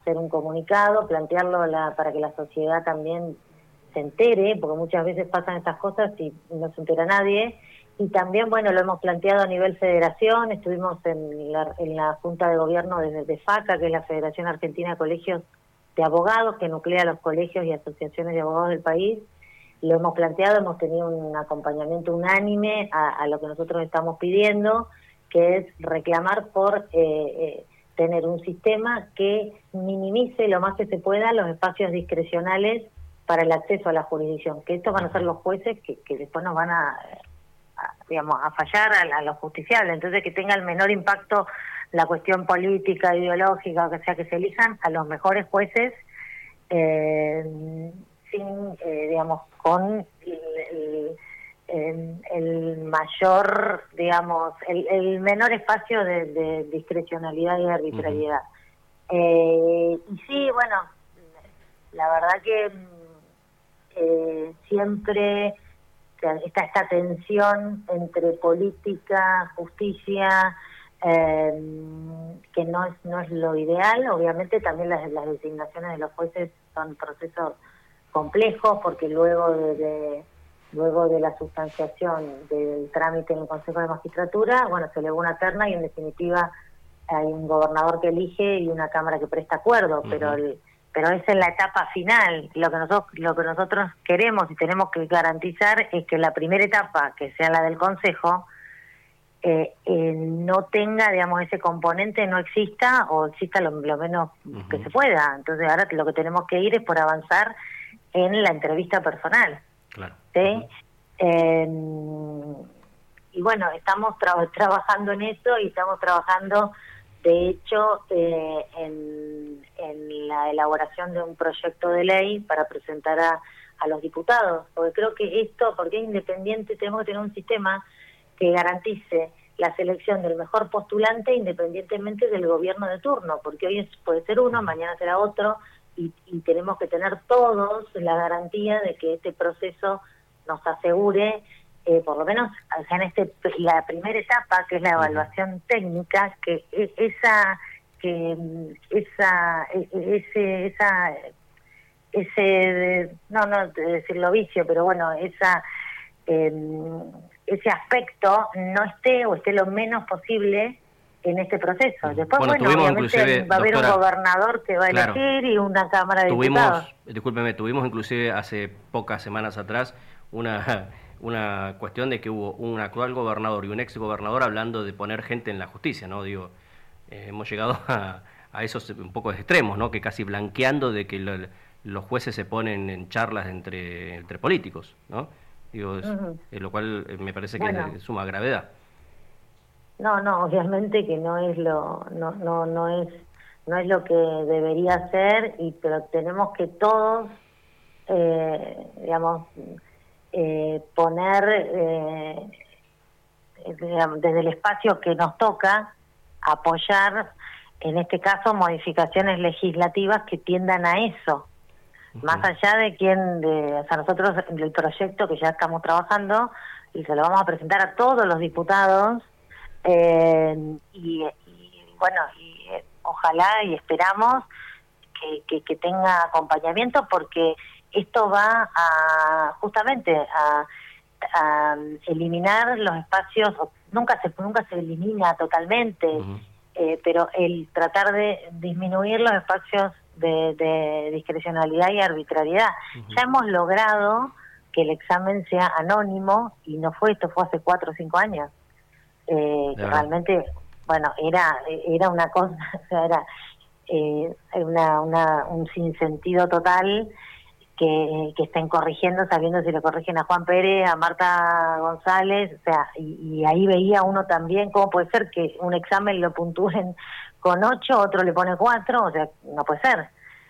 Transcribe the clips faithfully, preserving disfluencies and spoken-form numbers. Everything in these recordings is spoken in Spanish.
hacer un comunicado, plantearlo la, para que la sociedad también se entere, porque muchas veces pasan estas cosas y no se entera nadie. Y también, bueno, lo hemos planteado a nivel federación, estuvimos en la, en la Junta de Gobierno de, de FACA, que es la Federación Argentina de Colegios de Abogados, que nuclea los colegios y asociaciones de abogados del país. Lo hemos planteado, hemos tenido un acompañamiento unánime a, a lo que nosotros estamos pidiendo, que es reclamar por eh, eh, tener un sistema que minimice lo más que se pueda los espacios discrecionales para el acceso a la jurisdicción, que estos van a ser los jueces que, que después nos van a... A, digamos, a fallar a, a lo justiciable, entonces que tenga el menor impacto la cuestión política, ideológica, o que sea, que se elijan a los mejores jueces eh, sin, eh, digamos, con el, el, el, el mayor, digamos, el, el menor espacio de, de discrecionalidad y arbitrariedad. Uh-huh. eh, y sí, bueno, la verdad que eh, siempre está esta tensión entre política, justicia, eh, que no es no es lo ideal. Obviamente también las, las designaciones de los jueces son procesos complejos, porque luego de, de luego de la sustanciación del trámite en el Consejo de Magistratura, bueno, se eleva una terna y en definitiva hay un gobernador que elige y una Cámara que presta acuerdo, uh-huh. pero el pero es en la etapa final. Lo que nosotros lo que nosotros queremos y tenemos que garantizar es que la primera etapa, que sea la del Consejo, eh, eh, no tenga, digamos, ese componente, no exista, o exista lo, lo menos uh-huh. que se pueda. Entonces ahora lo que tenemos que ir es por avanzar en la entrevista personal. Claro. ¿Sí? Uh-huh. eh, y bueno, estamos tra- trabajando en eso y estamos trabajando... De hecho, eh, en, en la elaboración de un proyecto de ley para presentar a, a los diputados, porque creo que esto, porque es independiente, tenemos que tener un sistema que garantice la selección del mejor postulante independientemente del gobierno de turno, porque hoy es, puede ser uno, mañana será otro, y, y tenemos que tener todos la garantía de que este proceso nos asegure Eh, por lo menos o sea, en este la primera etapa, que es la evaluación técnica, que esa que esa ese esa ese no no decirlo vicio, pero bueno, esa eh, ese aspecto no esté o esté lo menos posible en este proceso. Después, bueno, bueno obviamente va a haber doctora, un gobernador que va a elegir, claro, y una Cámara de tuvimos, Diputados. Discúlpeme, tuvimos inclusive hace pocas semanas atrás una una cuestión de que hubo un actual gobernador y un ex gobernador hablando de poner gente en la justicia, ¿no? Digo, eh, hemos llegado a, a esos un poco extremos, ¿no? Que casi blanqueando de que lo, los jueces se ponen en charlas entre entre políticos, ¿no? Digo, es, uh-huh. eh, lo cual me parece que bueno, es de suma gravedad. No, no, obviamente que no es lo no no no es no es lo que debería ser, y pero tenemos que todos eh, digamos Eh, poner eh, desde el espacio que nos toca apoyar, en este caso, modificaciones legislativas que tiendan a eso, uh-huh. más allá de quién, de, o sea, nosotros el proyecto que ya estamos trabajando y se lo vamos a presentar a todos los diputados eh, y, y bueno, y eh, ojalá y esperamos que, que, que tenga acompañamiento, porque esto va a justamente a, a eliminar los espacios. Nunca se nunca se elimina totalmente, uh-huh. eh, pero el tratar de disminuir los espacios de, de discrecionalidad y arbitrariedad. Uh-huh. Ya hemos logrado que el examen sea anónimo, y no fue esto, fue hace cuatro o cinco años. Eh, que realmente, bueno, era era una cosa, o sea, era eh, una, una un sinsentido total. Que, que estén corrigiendo, sabiendo si le corrigen a Juan Pérez, a Marta González, o sea, y, y ahí veía uno también cómo puede ser que un examen lo puntúen con ocho, otro le pone cuatro, o sea, no puede ser.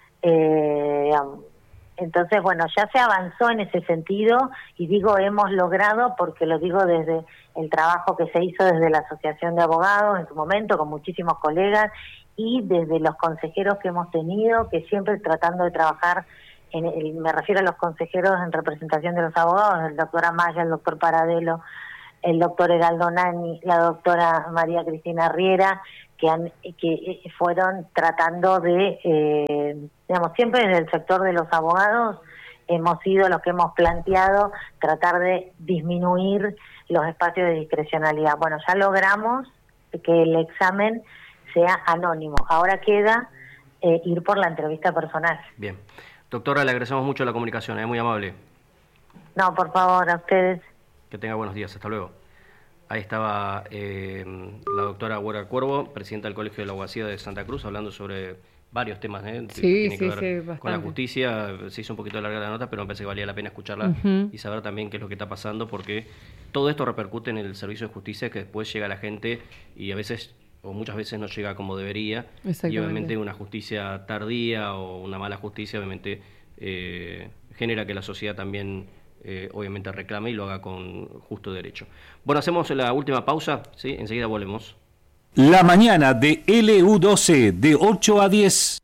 Eh, entonces, bueno, ya se avanzó en ese sentido, y digo hemos logrado porque lo digo desde el trabajo que se hizo desde la Asociación de Abogados en su momento, con muchísimos colegas, y desde los consejeros que hemos tenido, que siempre tratando de trabajar. En el, me refiero a los consejeros en representación de los abogados, el doctor Amaya, el doctor Paradelo, el doctor Heraldo Nani, la doctora María Cristina Riera, que han que fueron tratando de, eh, digamos, siempre desde el sector de los abogados hemos sido los que hemos planteado tratar de disminuir los espacios de discrecionalidad. Bueno, ya logramos que el examen sea anónimo. Ahora queda eh, ir por la entrevista personal. Bien. Doctora, le agradecemos mucho la comunicación, es muy amable. No, por favor, a ustedes. Que tenga buenos días, hasta luego. Ahí estaba eh, la doctora Güera Cuervo, presidenta del Colegio de la Abogacía de Santa Cruz, hablando sobre varios temas ¿eh? Sí, que tienen sí, que ver sí, con la justicia. Se hizo un poquito larga la nota, pero me parece que valía la pena escucharla uh-huh. y saber también qué es lo que está pasando, porque todo esto repercute en el servicio de justicia, que después llega a la gente y a veces, o muchas veces no llega como debería, y obviamente una justicia tardía o una mala justicia obviamente eh, genera que la sociedad también eh, obviamente reclame y lo haga con justo derecho. Bueno, hacemos la última pausa, ¿sí? Enseguida volvemos. La mañana de L U doce, de ocho a diez.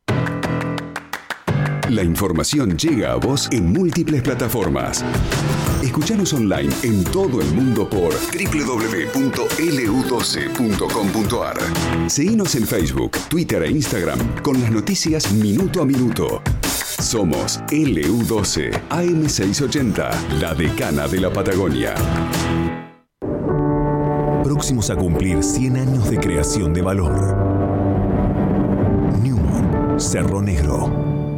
La información llega a vos en múltiples plataformas. Escuchanos online en todo el mundo por doble u doble u doble u punto L U doce punto com punto A R. Seguinos en Facebook, Twitter e Instagram con las noticias minuto a minuto. Somos L U doce, A M seiscientos ochenta, la decana de la Patagonia. Próximos a cumplir cien años de creación de valor. Newmont, Cerro Negro.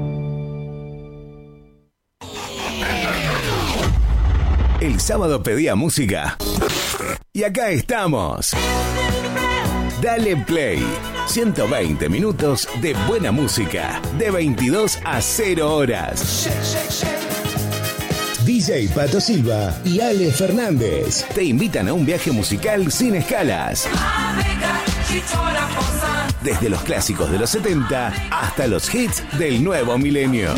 El sábado pedía música. Y acá estamos. Dale Play. ciento veinte minutos de buena música. De veintidós a cero horas. D J Pato Silva y Ale Fernández te invitan a un viaje musical sin escalas. Desde los clásicos de los setenta hasta los hits del nuevo milenio.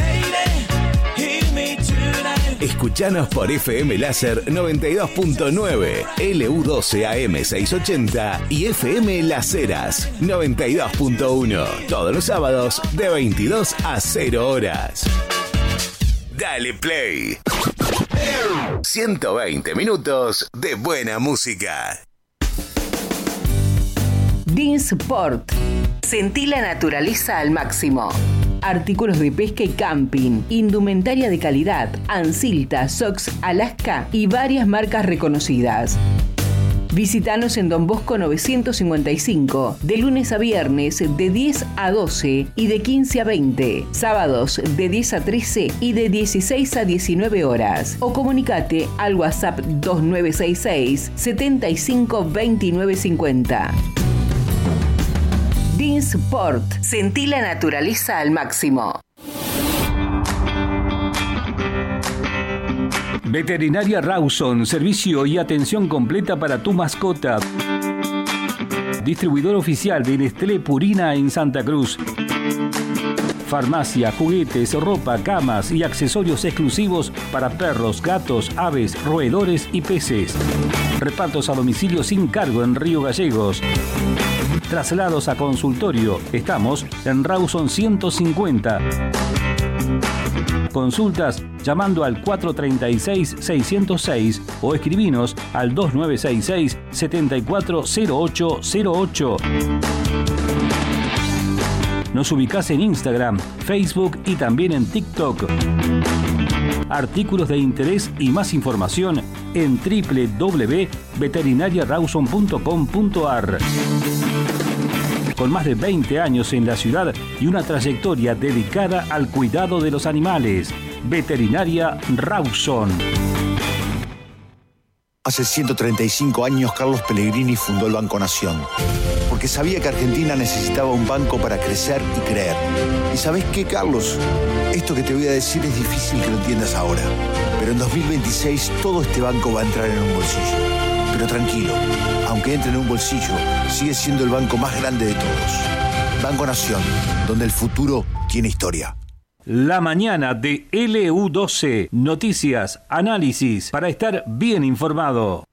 Escuchanos por F M Láser noventa y dos punto nueve, L U doce A M seiscientos ochenta y F M Las Heras noventa y dos punto uno. Todos los sábados de veintidós a cero horas. Dale Play. ciento veinte minutos de buena música. Dinsport. Sentí la naturaleza al máximo. Artículos de pesca y camping, indumentaria de calidad, Ansilta, Sox, Alaska y varias marcas reconocidas. Visítanos en Don Bosco novecientos cincuenta y cinco, de lunes a viernes de diez a doce y de quince a veinte, sábados de diez a trece y de dieciséis a diecinueve horas. O comunicate al WhatsApp dos nueve seis seis, setenta y cinco veintinueve cincuenta. Dinsport. Sentí la naturaleza al máximo. Veterinaria Rawson, servicio y atención completa para tu mascota. Distribuidor oficial de Nestlé Purina en Santa Cruz. Farmacia, juguetes, ropa, camas y accesorios exclusivos para perros, gatos, aves, roedores y peces. Repartos a domicilio sin cargo en Río Gallegos. Traslados a consultorio. Estamos en Rawson ciento cincuenta. Consultas llamando al cuatro tres seis, seis cero seis o escribinos al dos nueve seis seis, siete cuatro cero ocho cero ocho. Nos ubicás en Instagram, Facebook y también en TikTok. Artículos de interés y más información en doble u doble u doble u punto veterinaria rawson punto com punto a r. Con más de veinte años en la ciudad y una trayectoria dedicada al cuidado de los animales. Veterinaria Rawson. Hace ciento treinta y cinco años Carlos Pellegrini fundó el Banco Nación, porque sabía que Argentina necesitaba un banco para crecer y creer. ¿Y sabés qué, Carlos? Esto que te voy a decir es difícil que lo entiendas ahora, pero en dos mil veintiséis todo este banco va a entrar en un bolsillo. Pero tranquilo, aunque entre en un bolsillo, sigue siendo el banco más grande de todos. Banco Nación, donde el futuro tiene historia. La mañana de L U doce. Noticias, análisis, para estar bien informado.